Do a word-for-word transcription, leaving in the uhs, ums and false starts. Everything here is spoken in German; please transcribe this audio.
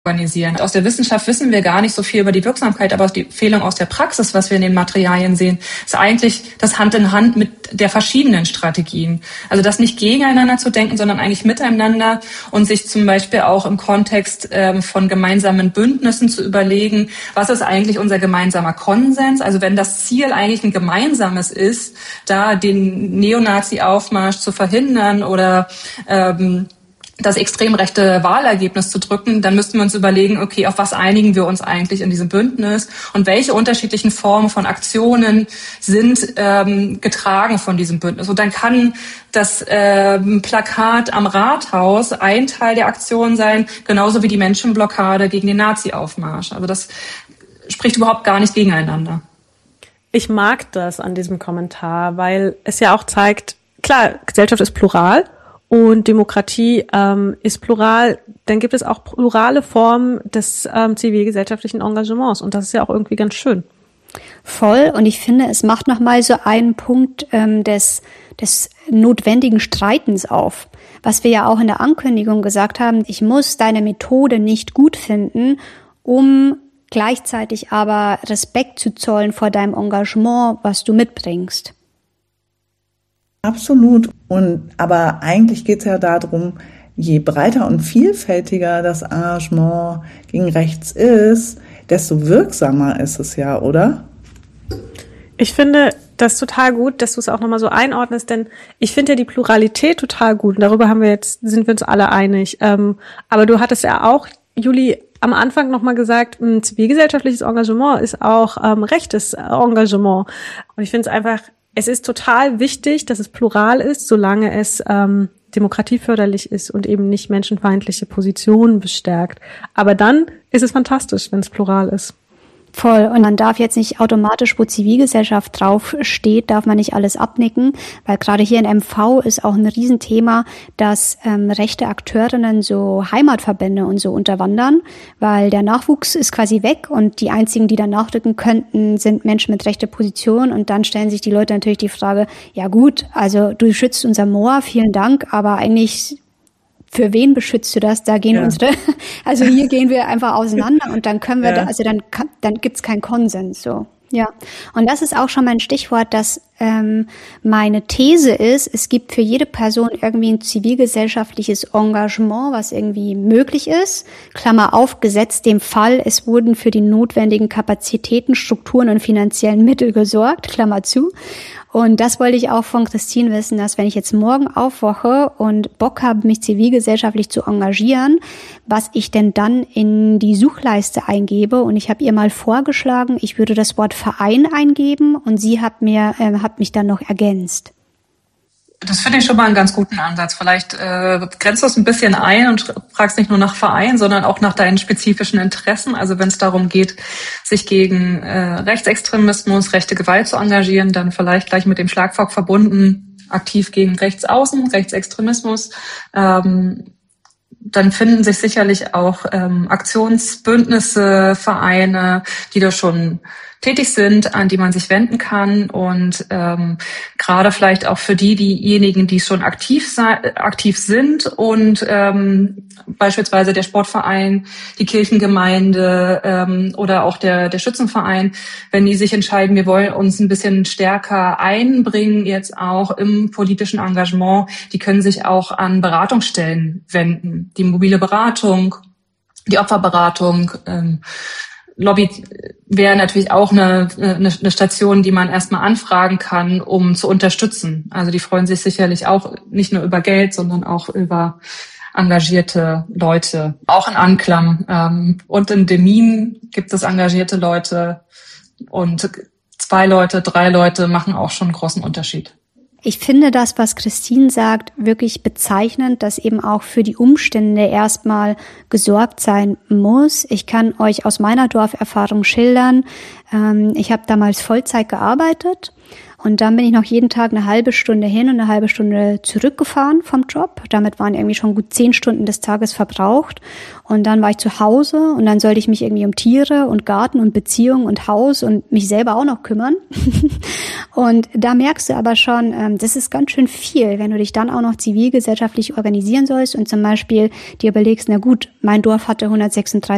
organisieren. Aus der Wissenschaft wissen wir gar nicht so viel über die Wirksamkeit, aber die Empfehlung aus der Praxis, was wir in den Materialien sehen, ist eigentlich das Hand in Hand mit der verschiedenen Strategien. Also das nicht gegeneinander zu denken, sondern eigentlich miteinander und sich zum Beispiel auch im Kontext ähm, von gemeinsamen Bündnissen zu überlegen, was ist eigentlich unser gemeinsamer Konsens? Also wenn das Ziel eigentlich ein gemeinsames ist, da den Neonazi-Aufmarsch zu verhindern oder ähm, das extrem rechte Wahlergebnis zu drücken, dann müssten wir uns überlegen, okay, auf was einigen wir uns eigentlich in diesem Bündnis und welche unterschiedlichen Formen von Aktionen sind ähm, getragen von diesem Bündnis. Und dann kann das ähm, Plakat am Rathaus ein Teil der Aktion sein, genauso wie die Menschenblockade gegen den Nazi-Aufmarsch. Also das spricht überhaupt gar nicht gegeneinander. Ich mag das an diesem Kommentar, weil es ja auch zeigt, klar, Gesellschaft ist plural, und Demokratie ähm, ist plural, dann gibt es auch plurale Formen des ähm, zivilgesellschaftlichen Engagements und das ist ja auch irgendwie ganz schön. Voll, und ich finde, es macht nochmal so einen Punkt ähm, des, des notwendigen Streitens auf. Was wir ja auch in der Ankündigung gesagt haben, ich muss deine Methode nicht gut finden, um gleichzeitig aber Respekt zu zollen vor deinem Engagement, was du mitbringst. Absolut. Und aber eigentlich geht es ja darum, je breiter und vielfältiger das Engagement gegen rechts ist, desto wirksamer ist es ja, oder? Ich finde das total gut, dass du es auch nochmal so einordnest, denn ich finde ja die Pluralität total gut und darüber haben wir jetzt, sind wir uns alle einig. Ähm, aber du hattest ja auch, Juli, am Anfang nochmal gesagt, ein zivilgesellschaftliches Engagement ist auch ähm, rechtes Engagement. Und ich finde es einfach, es ist total wichtig, dass es plural ist, solange es ähm, demokratieförderlich ist und eben nicht menschenfeindliche Positionen bestärkt. Aber dann ist es fantastisch, wenn es plural ist. Voll. Und man darf jetzt nicht automatisch, wo Zivilgesellschaft draufsteht, darf man nicht alles abnicken, weil gerade hier in M V ist auch ein Riesenthema, dass ähm, rechte Akteurinnen so Heimatverbände und so unterwandern, weil der Nachwuchs ist quasi weg und die einzigen, die dann nachrücken könnten, sind Menschen mit rechter Position und dann stellen sich die Leute natürlich die Frage, ja gut, also du schützt unser Moor, vielen Dank, aber eigentlich für wen beschützt du das? Da gehen ja. unsere, also hier gehen wir einfach auseinander und dann können wir, ja. da, also dann, dann gibt's keinen Konsens, so. Ja. Und das ist auch schon mein Stichwort, dass ähm, meine These ist, es gibt für jede Person irgendwie ein zivilgesellschaftliches Engagement, was irgendwie möglich ist. Klammer auf, gesetzt dem Fall, es wurden für die notwendigen Kapazitäten, Strukturen und finanziellen Mittel gesorgt, Klammer zu. Und das wollte ich auch von Christine wissen, dass wenn ich jetzt morgen aufwache und Bock habe, mich zivilgesellschaftlich zu engagieren, was ich denn dann in die Suchleiste eingebe. Und ich habe ihr mal vorgeschlagen, ich würde das Wort Verein eingeben und sie hat mir äh, hat mich dann noch ergänzt. Das finde ich schon mal einen ganz guten Ansatz. Vielleicht äh, grenzt du es ein bisschen ein und fragst nicht nur nach Verein, sondern auch nach deinen spezifischen Interessen. Also wenn es darum geht, sich gegen äh, Rechtsextremismus, rechte Gewalt zu engagieren, dann vielleicht gleich mit dem Schlagwort verbunden, aktiv gegen Rechtsaußen, Rechtsextremismus. Ähm, dann finden sich sicherlich auch ähm, Aktionsbündnisse, Vereine, die da schon tätig sind, an die man sich wenden kann und ähm, gerade vielleicht auch für die diejenigen, die schon aktiv sei, aktiv sind und ähm, beispielsweise der Sportverein, die Kirchengemeinde ähm, oder auch der der Schützenverein, wenn die sich entscheiden, wir wollen uns ein bisschen stärker einbringen jetzt auch im politischen Engagement, die können sich auch an Beratungsstellen wenden, die mobile Beratung, die Opferberatung. Ähm, Lobby wäre natürlich auch eine, eine, eine Station, die man erstmal anfragen kann, um zu unterstützen. Also die freuen sich sicherlich auch nicht nur über Geld, sondern auch über engagierte Leute. Auch in Anklam. Ähm, und in Demmin gibt es engagierte Leute und zwei Leute, drei Leute machen auch schon einen großen Unterschied. Ich finde das, was Christine sagt, wirklich bezeichnend, dass eben auch für die Umstände erstmal gesorgt sein muss. Ich kann euch aus meiner Dorferfahrung schildern. Ich habe damals Vollzeit gearbeitet und dann bin ich noch jeden Tag eine halbe Stunde hin und eine halbe Stunde zurückgefahren vom Job. Damit waren irgendwie schon gut zehn Stunden des Tages verbraucht. Und dann war ich zu Hause und dann sollte ich mich irgendwie um Tiere und Garten und Beziehung und Haus und mich selber auch noch kümmern. Und da merkst du aber schon, das ist ganz schön viel, wenn du dich dann auch noch zivilgesellschaftlich organisieren sollst und zum Beispiel dir überlegst, na gut, mein Dorf hatte hundertsechsunddreißig